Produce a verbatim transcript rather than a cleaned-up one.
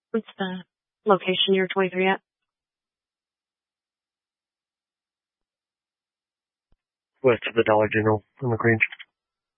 What's the location you're twenty-three at? West of the Dollar General on the Grange.